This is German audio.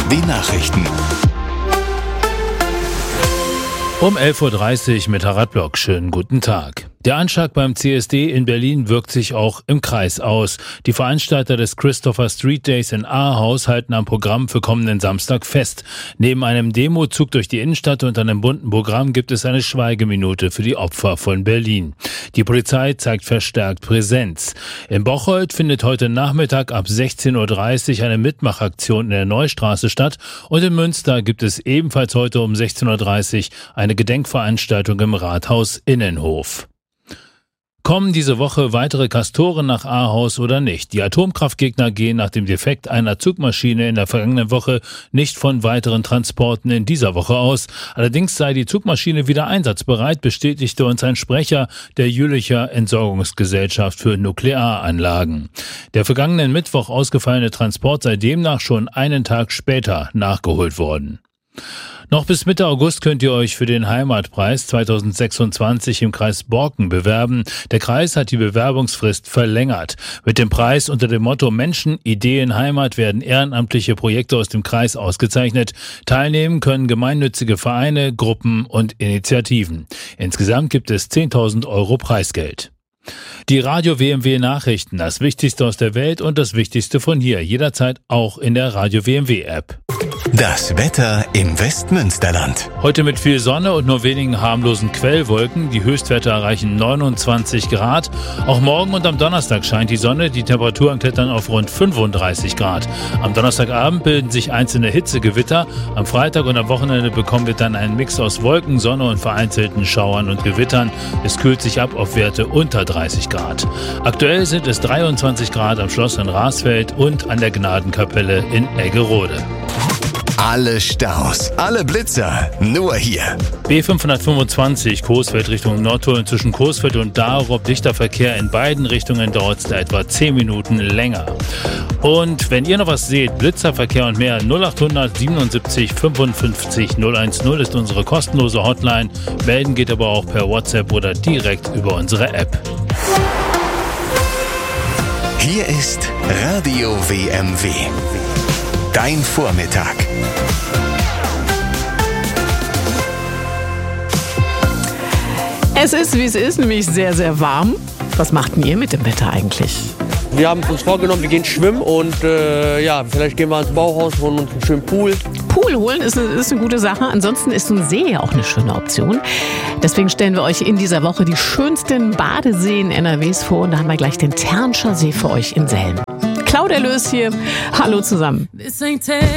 Nachrichten. Um 11.30 Uhr mit Harald Block. Schönen guten Tag. Der Anschlag beim CSD in Berlin wirkt sich auch im Kreis aus. Die Veranstalter des Christopher Street Days in Ahaus halten am Programm für kommenden Samstag fest. Neben einem Demozug durch die Innenstadt und einem bunten Programm gibt es eine Schweigeminute für die Opfer von Berlin. Die Polizei zeigt verstärkt Präsenz. In Bocholt findet heute Nachmittag ab 16.30 Uhr eine Mitmachaktion in der Neustraße statt und in Münster gibt es ebenfalls heute um 16.30 Uhr eine Gedenkveranstaltung im Rathaus Innenhof. Kommen diese Woche weitere Castoren nach Ahaus oder nicht? Die Atomkraftgegner gehen nach dem Defekt einer Zugmaschine in der vergangenen Woche nicht von weiteren Transporten in dieser Woche aus. Allerdings sei die Zugmaschine wieder einsatzbereit, bestätigte uns ein Sprecher der Jülicher Entsorgungsgesellschaft für Nuklearanlagen. Der vergangenen Mittwoch ausgefallene Transport sei demnach schon einen Tag später nachgeholt worden. Noch bis Mitte August könnt ihr euch für den Heimatpreis 2026 im Kreis Borken bewerben. Der Kreis hat die Bewerbungsfrist verlängert. Mit dem Preis unter dem Motto Menschen, Ideen, Heimat werden ehrenamtliche Projekte aus dem Kreis ausgezeichnet. Teilnehmen können gemeinnützige Vereine, Gruppen und Initiativen. Insgesamt gibt es 10.000 € Preisgeld. Die Radio WMW Nachrichten, das Wichtigste aus der Welt und das Wichtigste von hier, jederzeit auch in der Radio WMW App. Das Wetter im Westmünsterland. Heute mit viel Sonne und nur wenigen harmlosen Quellwolken. Die Höchstwerte erreichen 29 Grad. Auch morgen und am Donnerstag scheint die Sonne. Die Temperaturen klettern auf rund 35 Grad. Am Donnerstagabend bilden sich einzelne Hitzegewitter. Am Freitag und am Wochenende bekommen wir dann einen Mix aus Wolken, Sonne und vereinzelten Schauern und Gewittern. Es kühlt sich ab auf Werte unter 30 Grad. Aktuell sind es 23 Grad am Schloss in Rasfeld und an der Gnadenkapelle in Eggerode. Alle Staus, alle Blitzer, nur hier. B525 Coesfeld Richtung Nordhorn zwischen Coesfeld und Darup. Dichter Verkehr in beiden Richtungen, dauert es da etwa 10 Minuten länger. Und wenn ihr noch was seht, Blitzerverkehr und mehr, 0800 77 55 010 ist unsere kostenlose Hotline. Melden geht aber auch per WhatsApp oder direkt über unsere App. Hier ist Radio WMW. Dein Vormittag. Es ist, wie es ist, nämlich sehr, sehr warm. Was macht denn ihr mit dem Wetter eigentlich? Wir haben uns vorgenommen, wir gehen schwimmen und vielleicht gehen wir ins Bauhaus, holen uns einen schönen Pool. Pool holen ist eine gute Sache. Ansonsten ist ein See ja auch eine schöne Option. Deswegen stellen wir euch in dieser Woche die schönsten Badeseen NRWs vor. Und da haben wir gleich den Ternscher See für euch in Selm. Claudia Lös hier. Hallo zusammen.